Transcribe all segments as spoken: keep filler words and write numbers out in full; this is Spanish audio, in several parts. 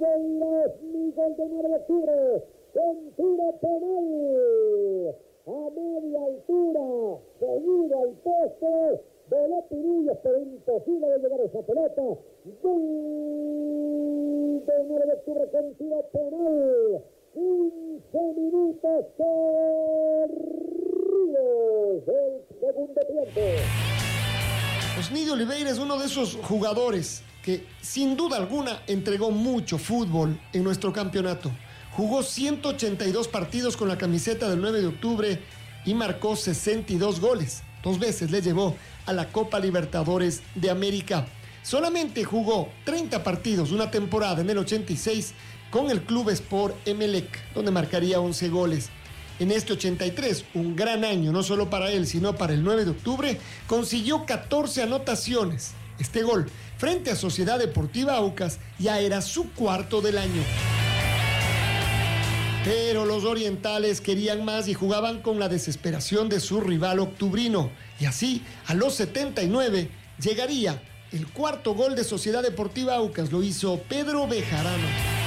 Oliveiras, Miguel de nueve de octubre, con tiro penal, a media altura, seguido al poste, voló Pirillos, pero imposible de llegar a esa pelota. Gol de nueve de octubre con tiro penal, quince minutos corridos del segundo tiempo. Osnidy Oliveira es uno de esos jugadores que sin duda alguna entregó mucho fútbol en nuestro campeonato. Jugó ciento ochenta y dos partidos con la camiseta del nueve de octubre y marcó sesenta y dos goles. Dos veces le llevó a la Copa Libertadores de América. Solamente jugó treinta partidos una temporada en el ochenta y seis con el Club Sport Emelec, donde marcaría once goles. En este ochenta y tres, un gran año no solo para él, sino para el nueve de octubre, consiguió catorce anotaciones. Este gol, frente a Sociedad Deportiva Aucas, ya era su cuarto del año. Pero los orientales querían más y jugaban con la desesperación de su rival octubrino. Y así, a los setenta y nueve, llegaría el cuarto gol de Sociedad Deportiva Aucas. Lo hizo Pedro Bejarano.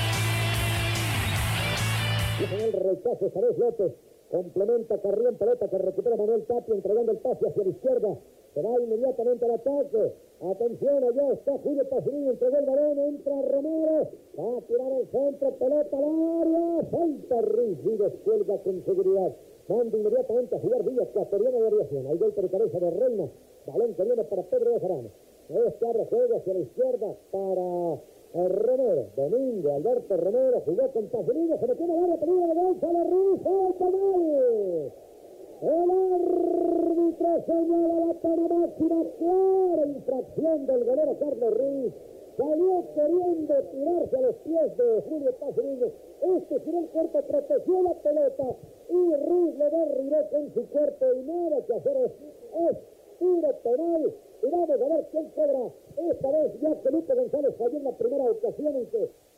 En el rechazo, Sarés López complementa Carrión, pelota que recupera Manuel Tapia, entregando el pase hacia la izquierda. Se va inmediatamente al ataque. Atención, allá está Julio Pasolini, entregó el balón, entra Romero, va a tirar el centro, pelota al área, falta Ruiz y descuelga con seguridad. Manda inmediatamente a jugar Villa Ecuatoriana de variación. Hay golpe de cabeza de Reina, balón que viene para Pedro Bejarano. Este abre juego hacia la izquierda para Romero, Domingo, Alberto Romero, jugó con Pasolini, se metió en el área, peligro de gol, sale Ruiz, ¡el penal! El árbitro señala la pena máxima, clara infracción del golero Carlos Ruiz. Salió queriendo tirarse a los pies de Julio Pasolini. Este tiró el cuerpo, protegió la pelota y Ruiz le derribó con su cuerpo y nada que hacer. Es, es tiro penal y vamos a ver quién cobra. Esta vez ya Felipe González falló en la primera ocasión en que